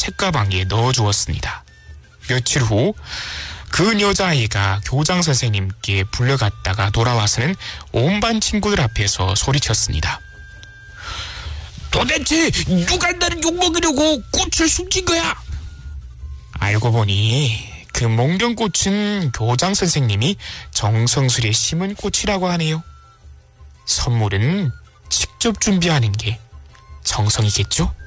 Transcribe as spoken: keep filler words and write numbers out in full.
책가방에 넣어주었습니다. 며칠 후 그 여자아이가 교장 선생님께 불려갔다가 돌아와서는 온 반 친구들 앞에서 소리쳤습니다. 도대체 누가 나를 욕먹이려고 꽃을 숨긴 거야? 알고 보니 그 몽경꽃은 교장 선생님이 정성스레 심은 꽃이라고 하네요. 선물은 직접 준비하는 게 정성이겠죠?